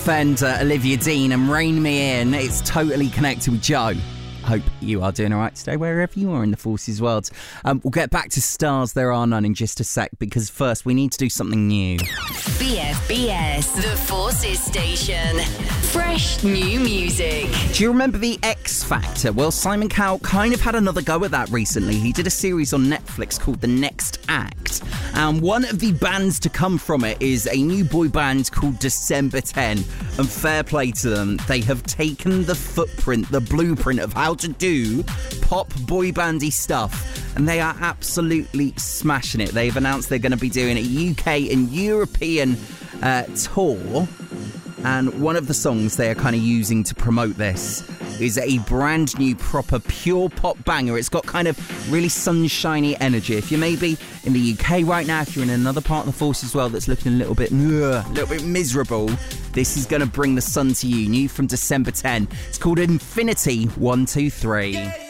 Fender, Olivia Dean and Rain Me In. It's totally connected with Joe. Hope you are doing all right today, wherever you are in the Forces world. We'll get back to Stars There Are None in just a sec, because first we need to do something new. BFBS, the Forces station. Fresh new music. Do you remember the X Factor? Well, Simon Cowell kind of had another go at that recently. He did a series on Netflix called The Next Act. And one of the bands to come from it is a new boy band called December 10. And fair play to them. They have taken the footprint, the blueprint of how to do pop boy bandy stuff, and they are absolutely smashing it. They've announced they're going to be doing a UK and European tour, and one of the songs they are kind of using to promote this is a brand new proper pure pop banger. It's got kind of really sunshiny energy. If you're maybe in the UK right now, if you're in another part of the Force as well that's looking a little bit miserable, this is going to bring the sun to you. New from December 10. It's called Infinity 123.